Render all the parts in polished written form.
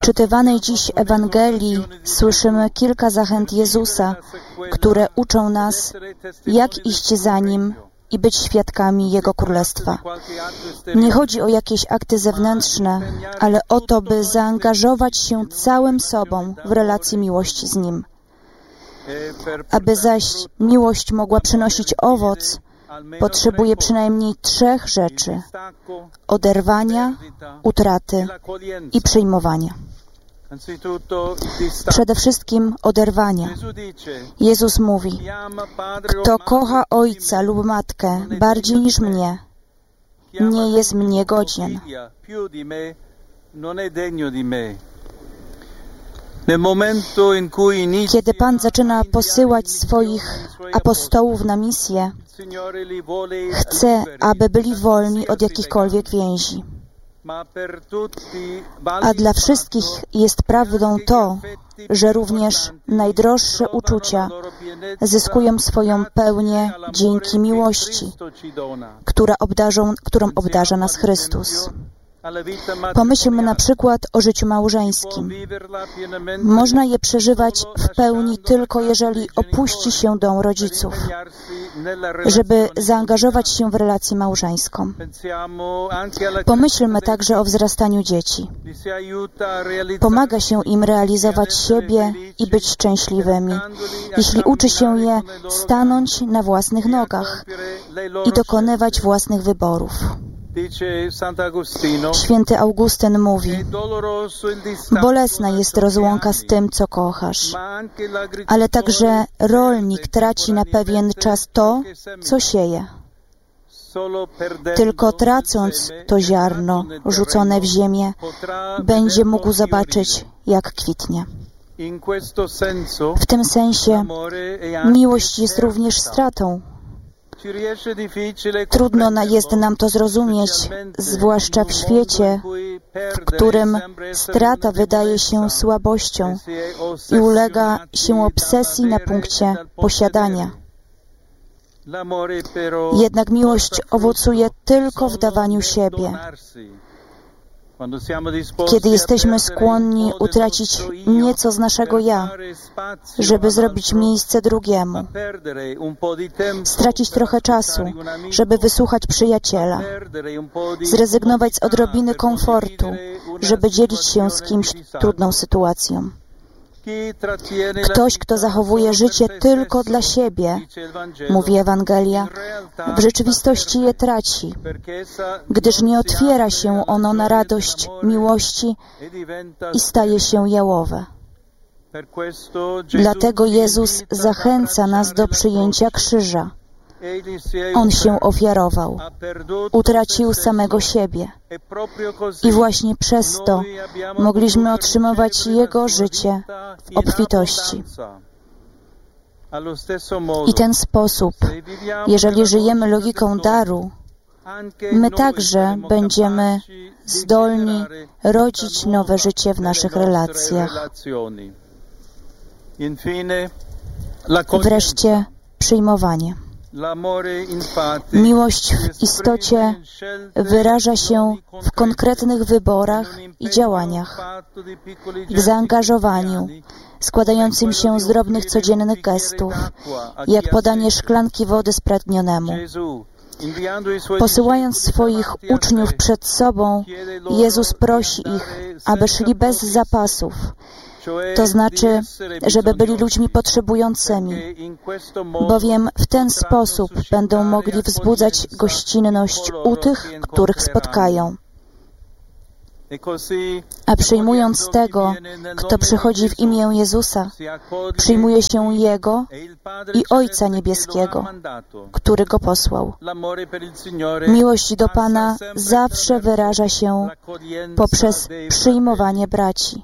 czytywanej dziś Ewangelii słyszymy kilka zachęt Jezusa, które uczą nas, jak iść za Nim i być świadkami Jego Królestwa. Nie chodzi o jakieś akty zewnętrzne, ale o to, by zaangażować się całym sobą w relację miłości z Nim. Aby zaś miłość mogła przynosić owoc, potrzebuje przynajmniej 3 rzeczy: oderwania, utraty i przyjmowania. Przede wszystkim oderwania. Jezus mówi: kto kocha ojca lub matkę bardziej niż mnie, nie jest mnie godzien. Kiedy Pan zaczyna posyłać swoich apostołów na misję, chce, aby byli wolni od jakichkolwiek więzi. A dla wszystkich jest prawdą to, że również najdroższe uczucia zyskują swoją pełnię dzięki miłości, którą obdarza nas Chrystus. Pomyślmy na przykład o życiu małżeńskim. Można je przeżywać w pełni tylko jeżeli opuści się dom rodziców, żeby zaangażować się w relację małżeńską. Pomyślmy także o wzrastaniu dzieci. Pomaga się im realizować siebie i być szczęśliwymi, jeśli uczy się je stanąć na własnych nogach i dokonywać własnych wyborów. Święty Augustyn mówi: bolesna jest rozłąka z tym, co kochasz, ale także rolnik traci na pewien czas to, co sieje. Tylko tracąc to ziarno rzucone w ziemię, będzie mógł zobaczyć, jak kwitnie. W tym sensie miłość jest również stratą. Trudno jest nam to zrozumieć, zwłaszcza w świecie, w którym strata wydaje się słabością i ulega się obsesji na punkcie posiadania. Jednak miłość owocuje tylko w dawaniu siebie. Kiedy jesteśmy skłonni utracić nieco z naszego ja, żeby zrobić miejsce drugiemu, stracić trochę czasu, żeby wysłuchać przyjaciela, zrezygnować z odrobiny komfortu, żeby dzielić się z kimś trudną sytuacją. Ktoś, kto zachowuje życie tylko dla siebie, mówi Ewangelia, w rzeczywistości je traci, gdyż nie otwiera się ono na radość miłości i staje się jałowe. Dlatego Jezus zachęca nas do przyjęcia krzyża. On się ofiarował, utracił samego siebie i właśnie przez to mogliśmy otrzymywać Jego życie w obfitości. I ten sposób, jeżeli żyjemy logiką daru, my także będziemy zdolni rodzić nowe życie w naszych relacjach. Wreszcie przyjmowanie. Miłość w istocie wyraża się w konkretnych wyborach i działaniach, w zaangażowaniu, składającym się z drobnych codziennych gestów, jak podanie szklanki wody spragnionemu. Posyłając swoich uczniów przed sobą, Jezus prosi ich, aby szli bez zapasów, to znaczy, żeby byli ludźmi potrzebującymi, bowiem w ten sposób będą mogli wzbudzać gościnność u tych, których spotkają. A przyjmując tego, kto przychodzi w imię Jezusa, przyjmuje się Jego i Ojca Niebieskiego, który Go posłał. Miłość do Pana zawsze wyraża się poprzez przyjmowanie braci.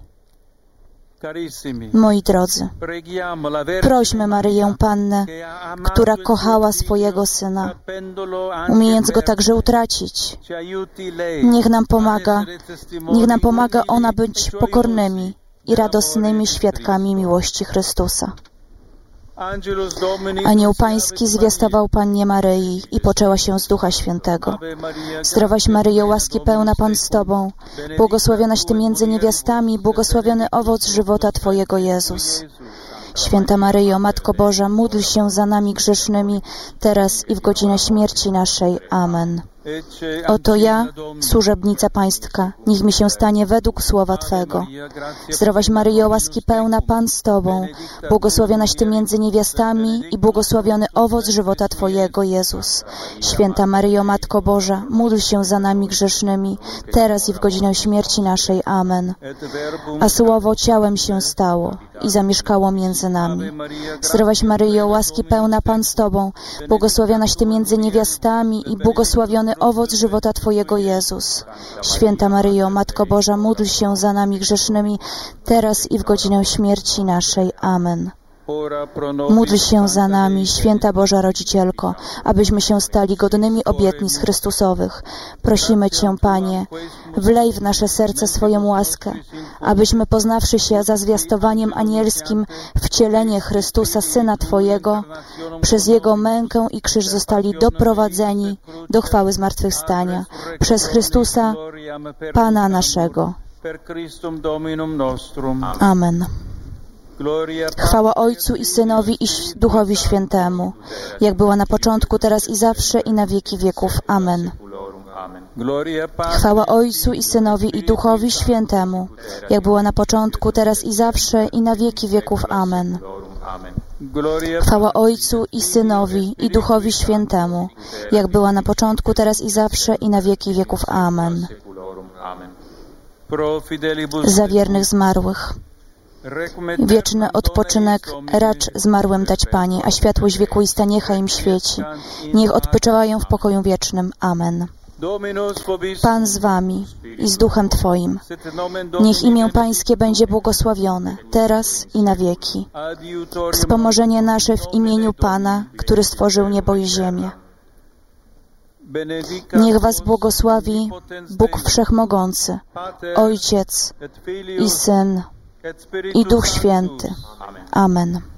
Moi drodzy, prośmy Maryję Pannę, która kochała swojego Syna, umiejąc Go także utracić. Niech nam pomaga ona być pokornymi i radosnymi świadkami miłości Chrystusa. Anioł Pański zwiastował Pannie Maryi i poczęła się z Ducha Świętego. Zdrowaś Maryjo, łaski pełna, Pan z Tobą, błogosławionaś Ty między niewiastami, błogosławiony owoc żywota Twojego, Jezus. Święta Maryjo, Matko Boża, módl się za nami grzesznymi, teraz i w godzinę śmierci naszej. Amen. Oto ja, służebnica Pańska, niech mi się stanie według słowa Twego. Zdrowaś Maryjo, łaski pełna, Pan z Tobą, błogosławionaś Ty między niewiastami i błogosławiony owoc żywota Twojego, Jezus. Święta Maryjo, Matko Boża, módl się za nami grzesznymi, teraz i w godzinę śmierci naszej. Amen. A Słowo ciałem się stało i zamieszkało między nami. Zdrowaś Maryjo, łaski pełna, Pan z Tobą, błogosławionaś Ty między niewiastami i błogosławiony owoc żywota Twojego, Jezus. Święta Maryjo, Matko Boża, módl się za nami grzesznymi, teraz i w godzinę śmierci naszej. Amen. Módl się za nami, Święta Boża Rodzicielko, abyśmy się stali godnymi obietnic Chrystusowych. Prosimy Cię, Panie, wlej w nasze serce swoją łaskę, abyśmy poznawszy się za zwiastowaniem anielskim wcielenie Chrystusa, Syna Twojego, przez Jego mękę i krzyż zostali doprowadzeni do chwały zmartwychwstania. Przez Chrystusa, Pana naszego. Amen. Chwała Ojcu i Synowi i Duchowi Świętemu, jak była na początku, teraz i zawsze, i na wieki wieków. Amen. Chwała Ojcu i Synowi i Duchowi Świętemu, jak była na początku, teraz i zawsze, i na wieki wieków. Amen. Chwała Ojcu i Synowi i Duchowi Świętemu, jak była na początku, teraz i zawsze, i na wieki wieków. Amen. Za wiernych zmarłych. Wieczny odpoczynek racz zmarłym dać, Panie, a światłość wiekuista niechaj im świeci. Niech odpoczywają w pokoju wiecznym. Amen. Pan z Wami i z Duchem Twoim. Niech imię Pańskie będzie błogosławione, teraz i na wieki. Wspomożenie nasze w imieniu Pana, który stworzył niebo i ziemię. Niech Was błogosławi Bóg Wszechmogący, Ojciec i Syn, i Duch Święty. Amen.